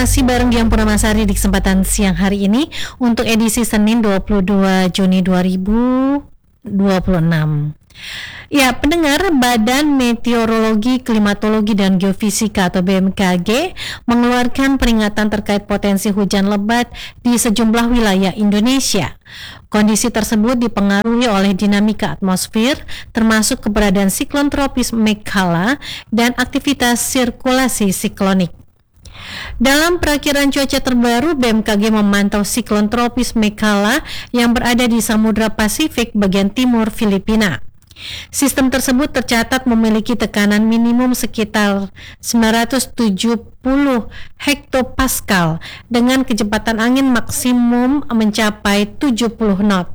masih bareng Dian Purnamasari di kesempatan siang hari ini untuk edisi Senin 22 Juni 2026. Ya, pendengar, Badan Meteorologi, Klimatologi, dan Geofisika atau BMKG mengeluarkan peringatan terkait potensi hujan lebat di sejumlah wilayah Indonesia. Kondisi tersebut dipengaruhi oleh dinamika atmosfer, termasuk keberadaan siklon tropis Mekala dan aktivitas sirkulasi siklonik. Dalam perakiran cuaca terbaru, BMKG memantau siklon tropis Mekala yang berada di Samudra Pasifik bagian timur Filipina. Sistem tersebut tercatat memiliki tekanan minimum sekitar 970 hektopascal dengan kecepatan angin maksimum mencapai 70 knot.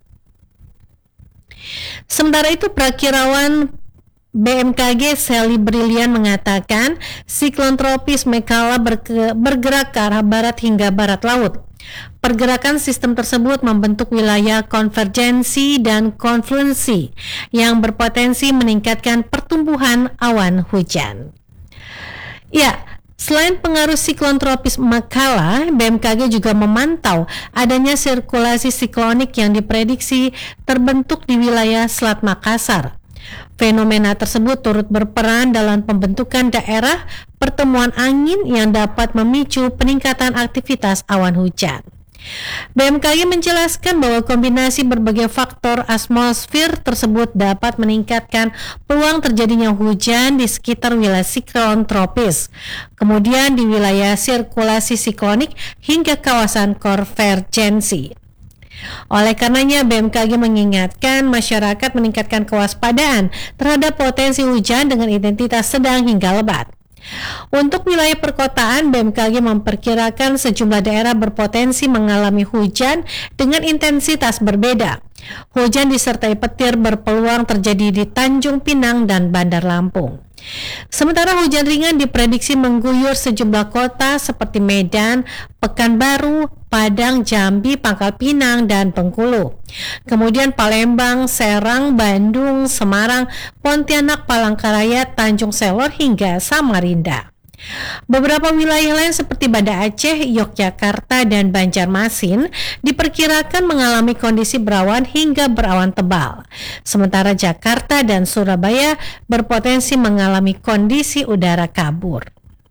Sementara itu, perakirawan BMKG Sally Brilian mengatakan siklon tropis Mekala bergerak ke arah barat hingga barat laut. Pergerakan sistem tersebut membentuk wilayah konvergensi dan konfluensi yang berpotensi meningkatkan pertumbuhan awan hujan. Ya, selain pengaruh siklon tropis Mekala, BMKG juga memantau adanya sirkulasi siklonik yang diprediksi terbentuk di wilayah Selat Makassar. Fenomena tersebut turut berperan dalam pembentukan daerah pertemuan angin yang dapat memicu peningkatan aktivitas awan hujan. BMKG menjelaskan bahwa kombinasi berbagai faktor atmosfer tersebut dapat meningkatkan peluang terjadinya hujan di sekitar wilayah siklon tropis, kemudian di wilayah sirkulasi siklonik hingga kawasan konvergensi. Oleh karenanya, BMKG mengingatkan masyarakat meningkatkan kewaspadaan terhadap potensi hujan dengan intensitas sedang hingga lebat. Untuk wilayah perkotaan, BMKG memperkirakan sejumlah daerah berpotensi mengalami hujan dengan intensitas berbeda. Hujan disertai petir berpeluang terjadi di Tanjung Pinang dan Bandar Lampung. Sementara hujan ringan diprediksi mengguyur sejumlah kota seperti Medan, Pekanbaru, Padang, Jambi, Pangkal Pinang, dan Bengkulu. Kemudian Palembang, Serang, Bandung, Semarang, Pontianak, Palangkaraya, Tanjung Selor, hingga Samarinda. Beberapa wilayah lain seperti Banda Aceh, Yogyakarta, dan Banjarmasin diperkirakan mengalami kondisi berawan hingga berawan tebal. Sementara Jakarta dan Surabaya berpotensi mengalami kondisi udara kabur.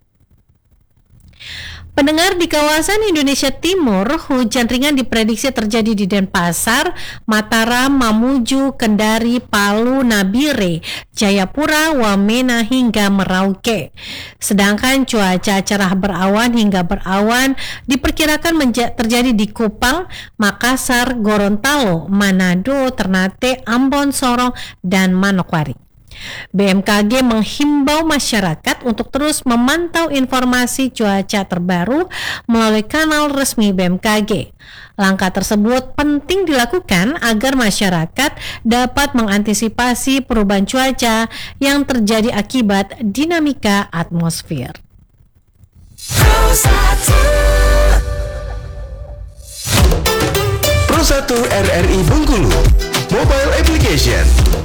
Pendengar, di kawasan Indonesia Timur, hujan ringan diprediksi terjadi di Denpasar, Mataram, Mamuju, Kendari, Palu, Nabire, Jayapura, Wamena, hingga Merauke. Sedangkan cuaca cerah berawan hingga berawan diperkirakan terjadi di Kupang, Makassar, Gorontalo, Manado, Ternate, Ambon, Sorong, dan Manokwari. BMKG menghimbau masyarakat untuk terus memantau informasi cuaca terbaru melalui kanal resmi BMKG. Langkah tersebut penting dilakukan agar masyarakat dapat mengantisipasi perubahan cuaca yang terjadi akibat dinamika atmosfer. Pro 1 RRI Bengkulu Mobile Application.